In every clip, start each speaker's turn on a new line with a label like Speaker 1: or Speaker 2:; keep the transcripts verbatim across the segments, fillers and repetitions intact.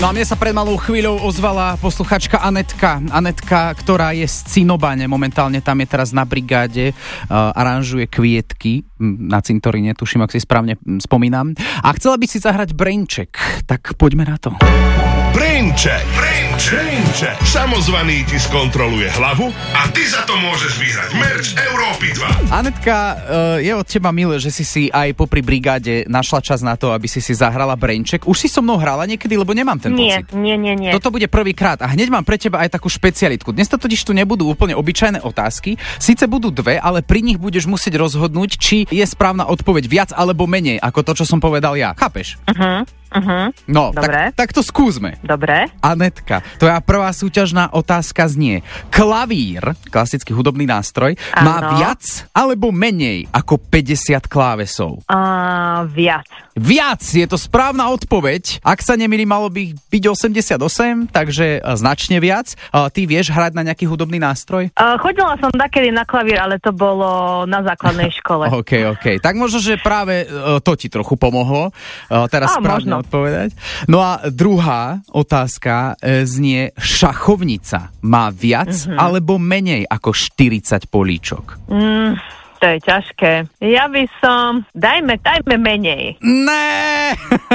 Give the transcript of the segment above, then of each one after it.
Speaker 1: No a mne sa pred malou chvíľou ozvala posluchačka Anetka. Anetka, ktorá je z Cinobane, momentálne tam je teraz na brigáde, uh, aranžuje kvietky na cintoríne, tuším, ak si správne spomínam. A chcela by si zahrať Braincheck, tak poďme na to.
Speaker 2: Braincheck, Braincheck, Braincheck. Samozvaný ti skontroluje hlavu a ty za to môžeš vyhrať merch Európy dva.
Speaker 1: Anetka, uh, je od teba milé, že si si aj popri brigáde našla čas na to, aby si si zahrala Braincheck. Už si so mnou hrala niekedy, lebo nemám ten
Speaker 3: Nie,
Speaker 1: pocit.
Speaker 3: nie, nie, nie.
Speaker 1: Toto bude prvýkrát a hneď mám pre teba aj takú špecialitku. Dnes to totiž tu nebudú úplne obyčajné otázky. Síce budú dve, ale pri nich budeš musieť rozhodnúť, či je správna odpoveď viac alebo menej, ako to, čo som povedal ja. Chápeš?
Speaker 3: Uh-huh, uh-huh.
Speaker 1: No,
Speaker 3: Dobre.
Speaker 1: tak, tak to skúsme.
Speaker 3: Dobre.
Speaker 1: Anetka, tvoja prvá súťažná otázka znie: klavír, klasický hudobný nástroj,
Speaker 3: Áno.
Speaker 1: má viac alebo menej ako päťdesiat klávesov?
Speaker 3: Uh, viac.
Speaker 1: Viac, je to správna odpoveď. Ak sa nemýlim, malo by byť osemdesiatosem, takže značne viac. Ty vieš hrať na nejaký hudobný nástroj?
Speaker 3: Uh, chodila som takedy na klavír, ale to bolo na základnej škole.
Speaker 1: OK, OK. Tak možno, že práve uh, to ti trochu pomohlo. Uh, teraz
Speaker 3: A,
Speaker 1: správne
Speaker 3: možno.
Speaker 1: odpovedať. No a druhá otázka uh, znie: šachovnica má viac
Speaker 3: Mhm.
Speaker 1: alebo menej ako štyridsať políčok?
Speaker 3: Mm, to je ťažké. Ja by som... Dajme, dajme menej.
Speaker 1: Né!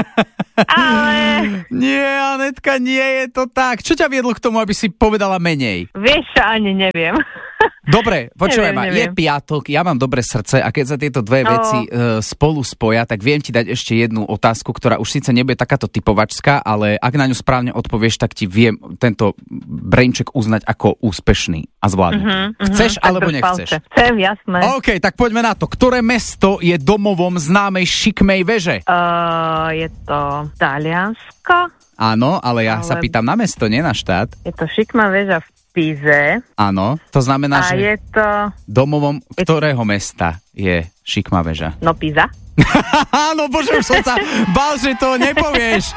Speaker 3: Ale...
Speaker 1: Nie, Anetka, nie je to tak. Čo ťa viedlo k tomu, aby si povedala menej?
Speaker 3: Vieš čo, ani neviem.
Speaker 1: Dobre, počúvaj ma,
Speaker 3: Neviem,
Speaker 1: je
Speaker 3: neviem.
Speaker 1: piatok, ja mám dobré srdce a keď sa tieto dve
Speaker 3: No.
Speaker 1: veci e, spolu spoja, tak viem ti dať ešte jednu otázku, ktorá už síce nebude takáto typovačská, ale ak na ňu správne odpovieš, tak ti viem tento Braincheck uznať ako úspešný a zvládnuť.
Speaker 3: Uh-huh, uh-huh.
Speaker 1: Chceš
Speaker 3: Tak
Speaker 1: alebo
Speaker 3: drž
Speaker 1: nechceš?
Speaker 3: palce. Chcem, jasné.
Speaker 1: OK, tak poďme na to. Ktoré mesto je domovom známej šikmej veže?
Speaker 3: Uh, je to Taliansko.
Speaker 1: Áno, ale ja sa
Speaker 3: Ale-
Speaker 1: pýtam na mesto, nie na štát.
Speaker 3: Je to šikmá väža v Pize.
Speaker 1: Áno, to znamená,
Speaker 3: A
Speaker 1: že
Speaker 3: je to...
Speaker 1: domovom ktorého mesta je šikmá väža?
Speaker 3: No Piza.
Speaker 1: Áno, bože, už som sa bál, že to nepovieš.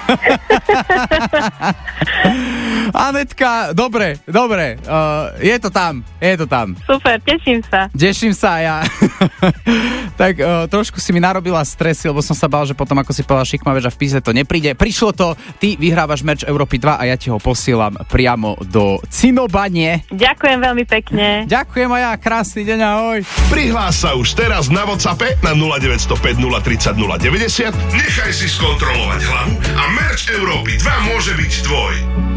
Speaker 1: Anetka, dobre, dobre, uh, je to tam, je to tam.
Speaker 3: Super, teším sa.
Speaker 1: Teším sa ja. Tak uh, trošku si mi narobila stresy, lebo som sa bál, že potom, ako si povedala šikmá väža v Pize, to nepríde. Prišlo to, ty vyhrávaš merch Európy dva a ja ti ho posielam priamo do Cinobane.
Speaker 3: Ďakujem veľmi pekne.
Speaker 1: Ďakujem a ja, krásny deň, ahoj.
Speaker 2: Prihlás sa už teraz na WhatsAppe na nula deväť nula päť nula tri nula nula deväťdesiat. Nechaj si skontrolovať hlavu a merch Európy dva môže byť tvoj.